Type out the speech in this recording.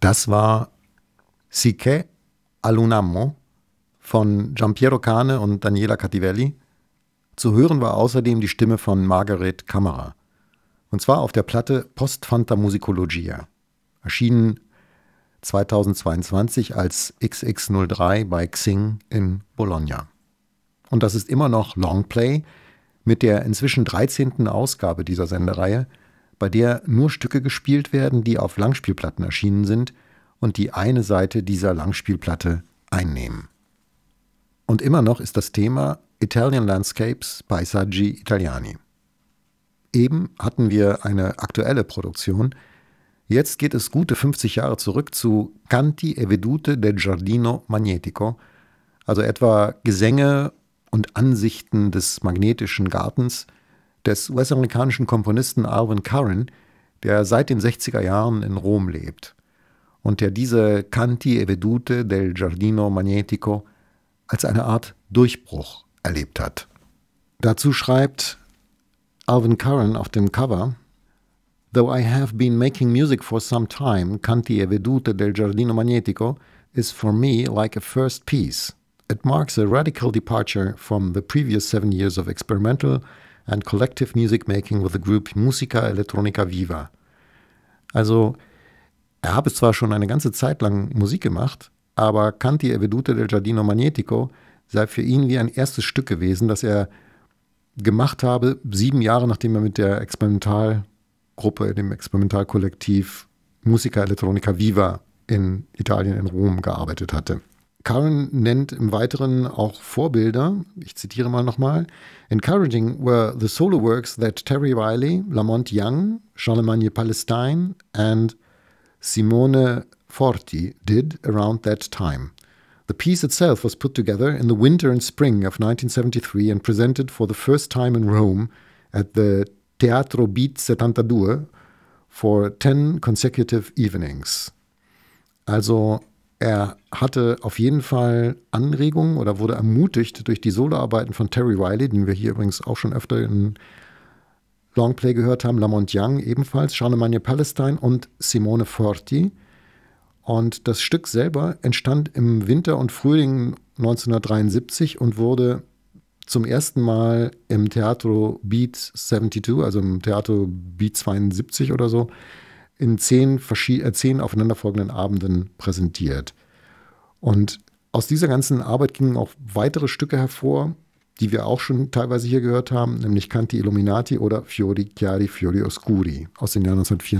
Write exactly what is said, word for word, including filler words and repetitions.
Das war Si che a Lunammo von Giampiero Cane und Daniela Cattivelli. Zu hören war außerdem die Stimme von Margaret Camera. Und zwar auf der Platte Post Fanta Musicologia. Erschienen zweitausendzweiundzwanzig als X X null drei bei Xing in Bologna. Und das ist immer noch Longplay mit der inzwischen dreizehnten Ausgabe dieser Sendereihe, bei der nur Stücke gespielt werden, die auf Langspielplatten erschienen sind und die eine Seite dieser Langspielplatte einnehmen. Und immer noch ist das Thema Italian Landscapes, Paesaggi Italiani. Eben hatten wir eine aktuelle Produktion. Jetzt geht es gute fünfzig Jahre zurück zu Canti e Vedute del Giardino Magnetico, also etwa Gesänge und Ansichten des magnetischen Gartens des U S-amerikanischen Komponisten Alvin Curran, der seit den sechziger Jahren in Rom lebt und der diese Canti e Vedute del Giardino Magnetico als eine Art Durchbruch erlebt hat. Dazu schreibt Alvin Curran auf dem Cover: Though I have been making music for some time, Canti e Vedute del Giardino Magnetico is for me like a first piece. It marks a radical departure from the previous seven years of experimental and collective music making with the group Musica Elettronica Viva. Also, er habe zwar schon eine ganze Zeit lang Musik gemacht, aber Canti e Vedute del Giardino Magnetico sei für ihn wie ein erstes Stück gewesen, das er gemacht habe, sieben Jahre nachdem er mit der Experimentalgruppe, dem Experimentalkollektiv Musica Elettronica Viva in Italien, in Rom gearbeitet hatte. Curran nennt im Weiteren auch Vorbilder, ich zitiere mal nochmal: Encouraging were the solo works that Terry Riley, Lamont Young, Charlemagne Palestine and Simone Forti did around that time. The piece itself was put together in the winter and spring of nineteen seventy-three and presented for the first time in Rome at the Teatro Beat settantadue for ten consecutive evenings. Also er hatte auf jeden Fall Anregungen oder wurde ermutigt durch die Soloarbeiten von Terry Riley, den wir hier übrigens auch schon öfter in Longplay gehört haben, Lamont Young ebenfalls, Charlemagne Palestine und Simone Forti. Und das Stück selber entstand im Winter und Frühling neunzehnhundertdreiundsiebzig und wurde zum ersten Mal im Teatro Beat zweiundsiebzig, also im Teatro Beat zweiundsiebzig oder so, in zehn, verschied- äh, zehn aufeinanderfolgenden Abenden präsentiert. Und aus dieser ganzen Arbeit gingen auch weitere Stücke hervor, die wir auch schon teilweise hier gehört haben, nämlich Canti Illuminati oder Fiori Chiari, Fiori Oscuri aus den Jahren neunzehnhundertvierundsiebzig